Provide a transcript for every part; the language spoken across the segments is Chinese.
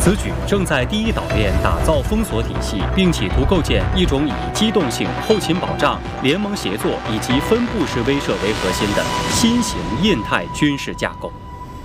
此举正在第一岛链打造封锁体系，并企图构建一种以机动性、后勤保障、联盟协作以及分布式威慑为核心的新型印太军事架构。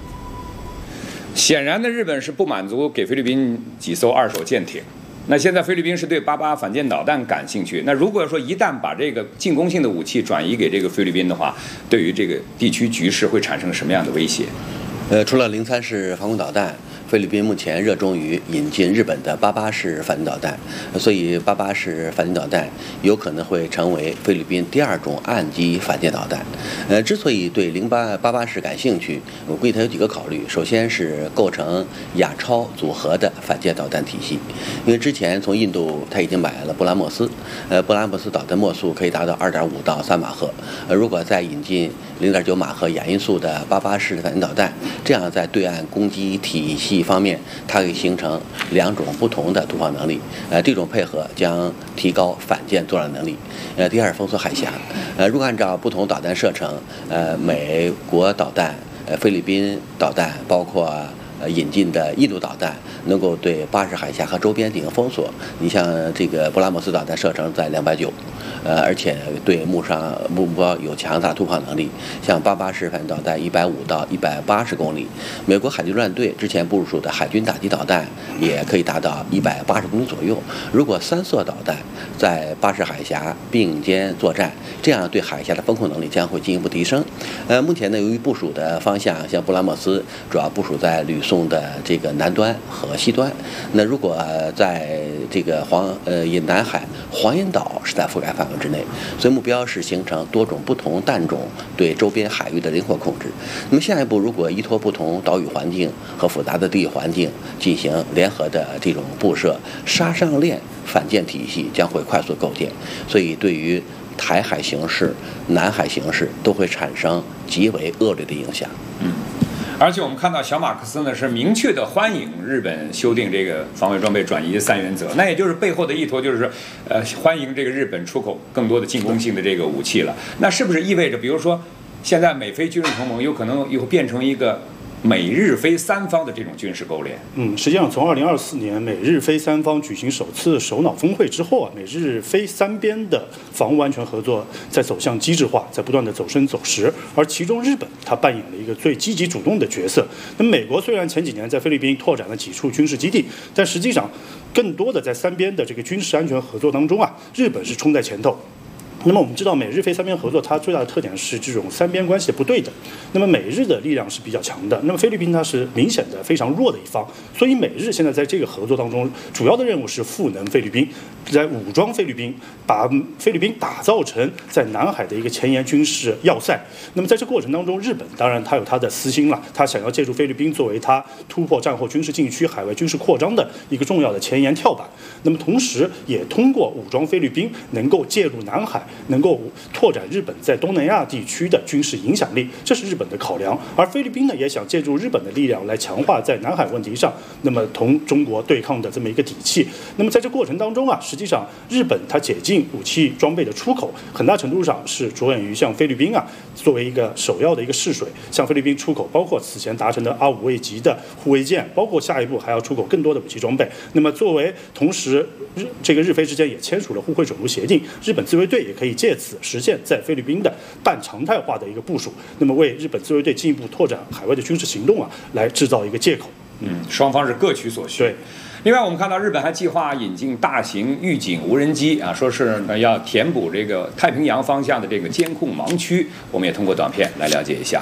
显然的，日本是不满足给菲律宾几艘二手舰艇。那现在菲律宾是对88反舰导弹感兴趣。那如果说一旦把这个进攻性的武器转移给这个菲律宾的话，对于这个地区局势会产生什么样的威胁？ 除了03式防空导弹，菲律宾目前热衷于引进日本的88式反舰导弹，所以88式反舰导弹有可能会成为菲律宾第二种岸基反舰导弹。之所以对88式感兴趣，我估计它有几个考虑。首先是构成亚超组合的反舰导弹体系，因为之前从印度它已经买了布拉莫斯，布拉莫斯导弹末速可以达到2.5到3马赫，如果再引进0.9马赫亚音速的88式反舰导弹，这样在对岸攻击体系方面，它可以形成两种不同的突破能力。这种配合将提高反舰作战能力。第二，封锁海峡。如果按照不同导弹射程，美国导弹、菲律宾导弹，包括引进的印度导弹，能够对巴士海峡和周边进行封锁。你像这个布拉莫斯导弹射程在290。而且对目标有强大突破能力，像88式反舰导弹150到180公里，美国海军陆战队之前部署的海军打击导弹也可以达到180公里左右。如果3艘导弹在巴士海峡并肩作战，这样对海峡的风控能力将会进一步提升。目前呢，由于部署的方向，像布拉莫斯主要部署在吕宋的这个南端和西端，那如果在这个南海黄岩岛是在覆盖范围之内，所以目标是形成多种不同弹种对周边海域的灵活控制。那么下一步，如果依托不同岛屿环境和复杂的地理环境进行联合的这种布设，沙上链反舰体系将会快速构建，所以对于台海形势、南海形势都会产生极为恶劣的影响。 而且我们看到小马克思呢是明确的欢迎日本修订这个防卫装备转移3原则，那也就是背后的意图就是说，欢迎这个日本出口更多的进攻性的这个武器了。那是不是意味着，比如说现在美菲军事同盟有可能又变成一个美日菲三方的这种军事勾连？ 实际上从2024年美日菲三方举行首次首脑峰会之后美日菲三边的防务安全合作在走向机制化，在不断的走深走实，而其中日本它扮演了一个最积极主动的角色。那么美国虽然前几年在菲律宾拓展了几处军事基地，但实际上更多的在三边的这个军事安全合作当中日本是冲在前头。那么我们知道美日菲三边合作它最大的特点是这种三边关系不对等，那么美日的力量是比较强的，那么菲律宾它是明显的非常弱的一方，所以美日现在在这个合作当中主要的任务是赋能菲律宾，在武装菲律宾，把菲律宾打造成在南海的一个前沿军事要塞。那么在这过程当中，日本当然它有它的私心了，它想要借助菲律宾作为它突破战后军事禁区、海外军事扩张的一个重要的前沿跳板，那么同时也通过武装菲律宾能够介入南海，能够拓展日本在东南亚地区的军事影响力，这是日本的考量。而菲律宾呢，也想借助日本的力量来强化在南海问题上那么同中国对抗的这么一个底气。那么在这过程当中实际上日本它解禁武器装备的出口，很大程度上是着眼于向菲律宾作为一个首要的一个试水，向菲律宾出口包括此前达成的R5卫级的护卫舰，包括下一步还要出口更多的武器装备。那么作为同时这个日菲之间也签署了互惠准入协定，日本自卫队也可以借此实现在菲律宾的半常态化的一个部署，那么为日本自卫队进一步拓展海外的军事行动来制造一个借口。 双方是各取所需。 对。 另外，我们看到日本还计划引进大型预警无人机说是要填补这个太平洋方向的这个监控盲区。我们也通过短片来了解一下。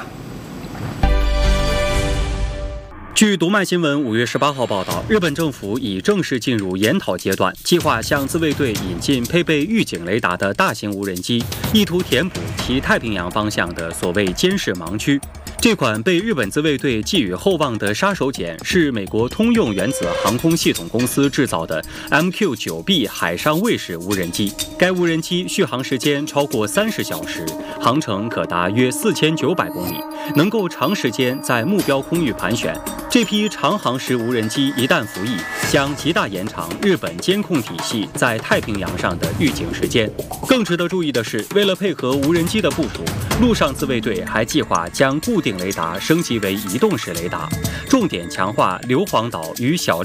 据读卖新闻5月18号报道，日本政府已正式进入研讨阶段，计划向自卫队引进配备预警雷达的大型无人机，意图填补其太平洋方向的所谓监视盲区。这款被日本自卫队寄予厚望的杀手锏是美国通用原子航空系统公司制造的 MQ-9B 海上卫士无人机。该无人机续航时间超过30小时，航程可达约4900公里，能够长时间在目标空域盘旋。这批长航时无人机一旦服役，将极大延长日本监控体系在太平洋上的预警时间。更值得注意的是，为了配合无人机的部署，陆上自卫队还计划将固定雷达升级为移动式雷达，重点强化硫磺岛与小